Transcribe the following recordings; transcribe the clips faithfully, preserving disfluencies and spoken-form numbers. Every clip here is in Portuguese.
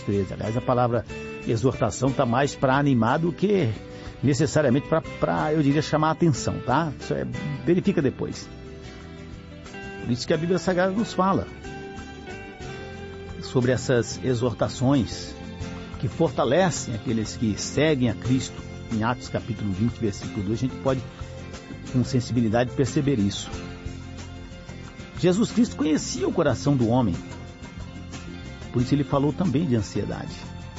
treze. Aliás, a palavra exortação está mais para animar do que necessariamente para, eu diria, chamar a atenção, tá? Isso é, verifica depois. Por isso que a Bíblia Sagrada nos fala sobre essas exortações que fortalecem aqueles que seguem a Cristo. Em Atos capítulo vinte, versículo dois, a gente pode, com sensibilidade, perceber isso. Jesus Cristo conhecia o coração do homem, por isso ele falou também de ansiedade.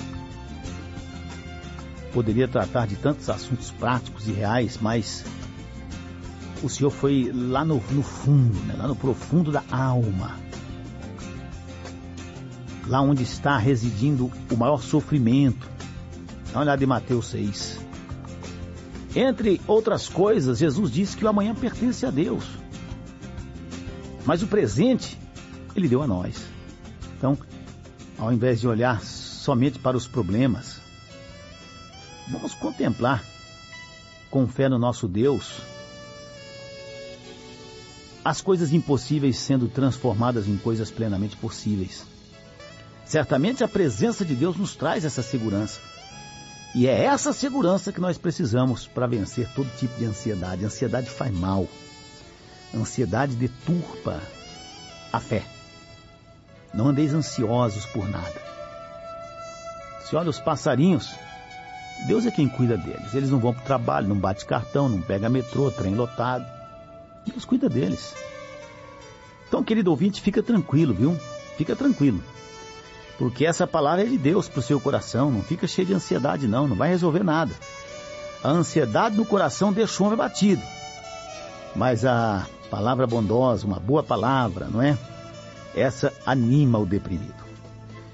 Poderia tratar de tantos assuntos práticos e reais, mas o Senhor foi lá no, no fundo, né? Lá no profundo da alma, lá onde está residindo o maior sofrimento. Dá uma olhada em Mateus seis. Entre outras coisas, Jesus disse que o amanhã pertence a Deus, mas o presente Ele deu a nós. Então, ao invés de olhar somente para os problemas, vamos contemplar com fé no nosso Deus as coisas impossíveis sendo transformadas em coisas plenamente possíveis. Certamente a presença de Deus nos traz essa segurança. E é essa segurança que nós precisamos para vencer todo tipo de ansiedade. A ansiedade faz mal. A ansiedade deturpa a fé. Não andeis ansiosos por nada. Se olha os passarinhos, Deus é quem cuida deles. Eles não vão para o trabalho, não bate cartão, não pega metrô, trem lotado. Deus cuida deles. Então, querido ouvinte, fica tranquilo, viu? Fica tranquilo. Porque essa palavra é de Deus para o seu coração. Não fica cheio de ansiedade, não. Não vai resolver nada. A ansiedade no coração deixa o homem batido. Mas a palavra bondosa, uma boa palavra, não é? Essa anima o deprimido.